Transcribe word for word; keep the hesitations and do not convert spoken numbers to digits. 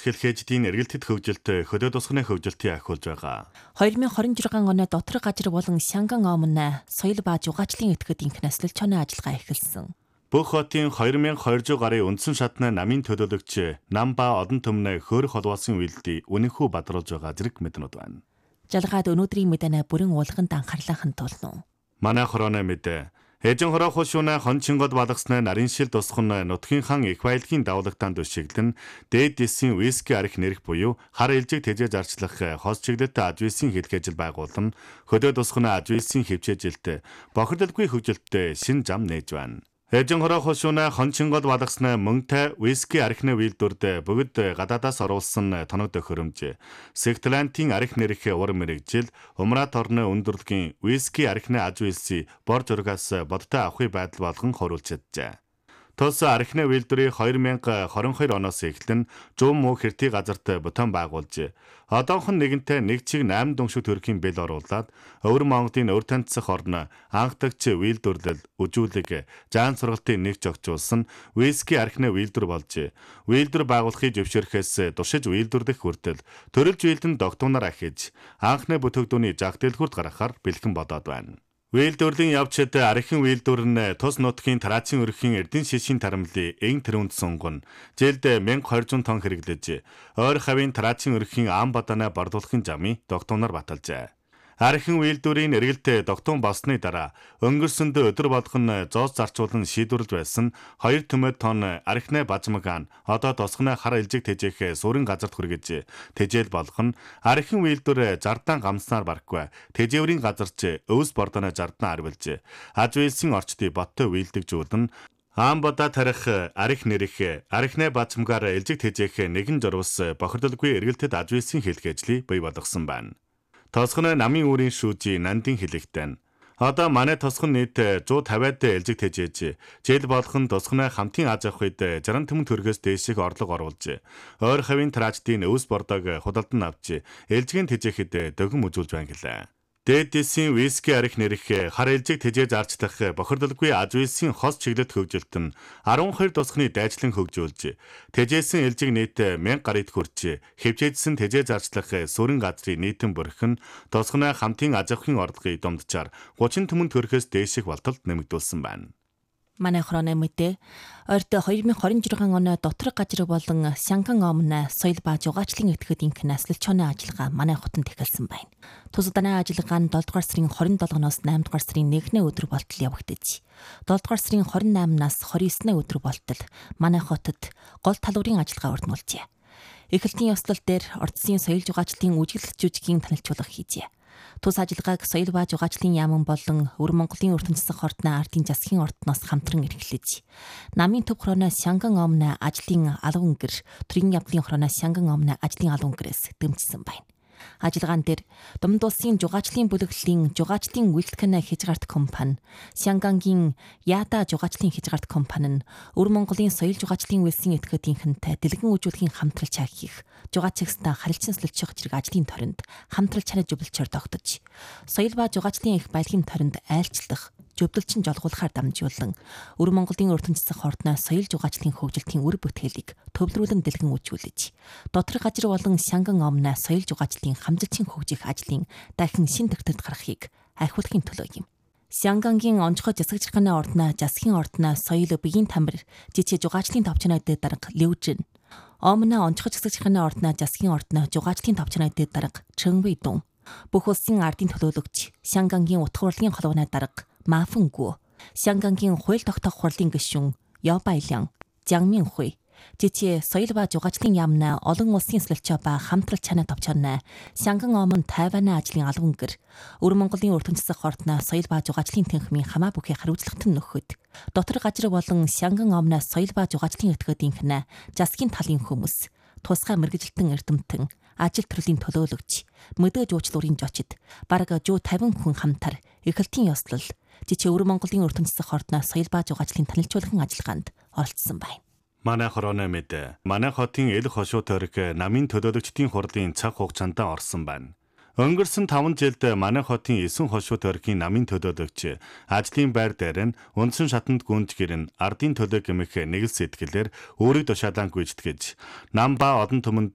ашиглахээждийн эргэлтэд хөгжилтэй хөдөө тусганы хөгжилтийг ахиулж байгаа. хоёр мың хорин жиргэн оны доторх газар болон Сянган Омн соёл ба жугаачлалын этгээдийн наслалч хоны ажиллагаа эхэлсэн. Бүх хотын хоёр мың хоёр жүз гарын үндсэн шатны намын төлөөлөгч нам ба одон төмнө хөөрөх холбоосын үйлдэл үнэнхүү бадруулж байгаа зэрэг мэднүүд байна. Жалгаад өнөөдрийн мэдэнэ бүрэн уулганд анхаарлаахан тулнуу. Манай хорооны мэдээ Хэжин хороо хушууна хончингод балгасны нарийн шил тусхан нутгийн хан их баялагын давлагтаанд өшиглэн дээд дэсийн виски арх нэрх буюу хар илжиг тэжээж арчлах хос чиглэлтэй ажвисын хэлхээжил байгуулан хөдөө тусганы ажвисын хөвчээжилт бохирдолгүй хөгжилттэй шин зам нээж байна. Хэжин хороо хушууна хончингод балгасны мөнгөтэй виски архны үйлдвэрд бүгд гадаадаас оруулсан тоног төхөөрөмж Сектлантийн арх нэрх ур мэрэгжил Умрат орны өндөрлөгийн виски архны ажвисын бор зургаас бодтой авахыг байдал болгон хоруулж чаджээ. Тус архны үйлдвэрийг хоёр мың хорин хоёр оноос эхлэн жуум муу хэртий газарт бутан байгуулж одоохон нэгэнтээ нэг чиг восемь дүншиг төгрөгийн бэл оруулаад Өвөр Монголын өр танцах орн анхдагч үйлдвэрлэл үжүүлэг жаан сургалтын нэг жогчулсан виски архны үйлдвэр болж үйлдвэр байгуулахыг зөвшөөрөхөөс тушиж үйлдвэрлэх хүртэл төрөлж үйлдэн догтунаар ахиж анхны бүтээгдүүний жаг дэлгүүрт гаргахаар бэлхэн бодоод байна. Үйлдвэрлэлийн явцад архин үйлдвэр нь тус нутгийн тараацын өрхийн эрдэнэ шишийн тарамлын эн тэрүүнд сунган жилд мың хоёр жүз тонн хэрэглэж ойр хавийн тараацын өрхийн ам бадаана борлуулахын замыг догтунаар баталжээ. Архин үйлдвэрийн эргэлтээ догтун болсны дараа өнгөрсөнд өдөр болгон зоос зарчуулан шийдвэрлэж байсан хоёр төмөд тонн архины бажмагаан одоо тосгоны хар илжиг тэжээх suurын газарт хүргэж тэжээл болгон архин үйлдвэр зардаан гамснаар барахгүй тэжээврийн газарч өвс бордоно зардаан арвилж ажвилсын орчдыг боттой үйлдэгжүүлэн Аамбада тарих арх нэрх архины бажмгаар илжиг тэжээх нэгэн журвас бохирдолгүй эргэлтэд ажвилсын хэлхээжлийг бий болгосон байна. Тосгоны намын үүрийн шүүжи нандин хэлэгтэн. Одоо манай тосгон нийт one fifty-д элжиг тэжээж, жил болгон тосгоны хамтын аз авах үед sixty төмөн төгрөгөөс дээших орлого оруулж, ойр хавийн тараачдын өвс бордог худалдан авч, элжигийн тэжээхэд дөгөн үзүүлж байна гэлээ. Дээд дэсийн виски арх нэрх хар элжиг тэжээж арчлах бохирдолгүй ажвилсын хос чиглэлт хөгжилт нь twelve тосгоны дайчлан хөгжүүлж, тэжээсэн элжиг нийт one thousand гарыг хүрч, хэвчээжсэн тэжээж арчлах сүрэн газрын нийтэн бүрэх нь тосгоны хамтын аз авахын орлогыг домдчаар thirty төмөн төгрөгөөс дээших болтолд нэмэгдүүлсэн байна. Манай хорооны мэдээ ойрт хоёр мың хорин жиргэн оны доторх газар болон Сянган Омн соёл ба жугаачлалын этгээдийн наслалч хоны ажиллагаа манай хотод эхэлсэн байна. Тус удааны ажиллагаа нь seven дугаар сарын twenty-seven-ноос eight дугаар сарын one-ны өдөр болтол явагдаж, seven дугаар сарын twenty-eight-наас twenty-nine-ны өдөр болтол манай хотод гол талбарын ажиллагаа өрнүүлжээ. Эхлэлтийн ёслол дээр ордсын соёл жугаачлалын үжиглэх жүжигийн танилцуулга хийжээ. Тус ажиллагааг соёл ба жугаачлалын яаман болон Өвөр Монголын ертөнцийн ордны ардын засгийн ордноос хамтран эрхлэж, намын төв хорооно Сянган Омн ажлын алуун гэр, төрийн явдлын хорооно Сянган Омн ажлын алуун гэрээс дэмжсэн байна. Ажиллагаан дээр Думд улсын жугаачлалын бүлэглэлийн жугаачлалын үйлчлэгнэ хязгаарт компани, Сянгангийн Яада жугаачлалын хязгаарт компани нь Өвөр Монголын соёл жугаачлалын үйлсийн этгээдийнхэнтэй дэлгэн үзүүлэхийн хамтрал чаг хийх, жугаацагстай харилцан солилцох зэрэг ажлын торонд хамтрал чанаа зөвлөлчөөр тогтож, соёл ба жугаачлалын их баялагын торонд айлчлах, зөвлөлчин жолгуулахаар дамжуулан Өвөр Монголын ертөнцийн ордны соёл жугаачлалын хөгжилтийн үр бүтээлийг төвлөрүүлэн дэлгэн үзүүлж, доторх газар болон Сянган Омн соёл жугаачлалын хамжилтын хөгжих ажлын дахин шин төгтөлд гарахыг айхуулахын төлөө юм. Сянгангийн онцгой засаг зохины ордны засгийн ордны соёл биеийн тамир жижиг жугаачлалын товчноод дарга Левжин, Омн онцгой засаг зохины ордны засгийн ордны жугаачлалын товчноод дарга Чөнвэдун, бүх улсын ардын төлөөлөгч Сянгангийн утга хурлын холбооны дарга Мафүнгүү, Сянгангийн хууль тогтоох хурлын гишүүн Ёбайлян, Жангмин Хуй, жижиг соёл ба жугаачлалын яамны олон улсын солилцоо ба хамтрал чанаа товчорно Сянган Омн Тайваны ажлын алуун гэр, Өвөр Монголын ертөнцийн ордны соёл ба жугаачлалын тэнхмийн хамаа бүхий хариуцлагатай нөхөд, дотор газар болон Сянган Омн соёл ба жугаачлалын этгээдийнхэн засгийн талын хүмүүс, тусгай мэргэжилтэн эрдэмтэн, ажил төрлийн төлөөлөгч, мэдээж уучлуурын жочид, бараг one hundred fifty хүн хамтар эхлэлтийн ёслол жижиг Өвөр Монголын ертөнцийн ордны соёл ба жугаачлалын танилцуулгын ажиллагаанд оролцсон байна. Манай хорооны мэдээ манай хотын эл хошуу төрөг намын төлөөлөгчдийн хурлын цаг хугацаанд орсон байна. Өнгөрсөн таван жилд манай хотын нine хошуу төрхийн намын төлөөлөгч ажлын байр дээр нь үндсэн шатанд гүнж гэрн ардын төлөө гэмэх нэг л сэтгэлээр өөрийг тушаалан гүйцэтгэж нам ба одон түмэнд